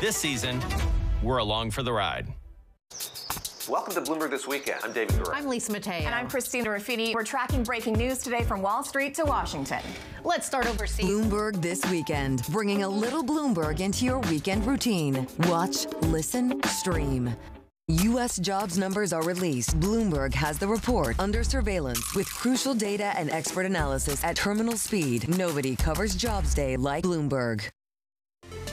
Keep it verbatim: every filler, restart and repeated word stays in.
This season, we're along for the ride. Welcome to Bloomberg This Weekend. I'm David Gura. I'm Lisa Mateo. And I'm Christina Ruffini. We're tracking breaking news today from Wall Street to Washington. Let's start overseas. Bloomberg This Weekend, bringing a little Bloomberg into your weekend routine. Watch, listen, stream. U S jobs numbers are released. Bloomberg has the report under surveillance with crucial data and expert analysis at terminal speed. Nobody covers Jobs Day like Bloomberg.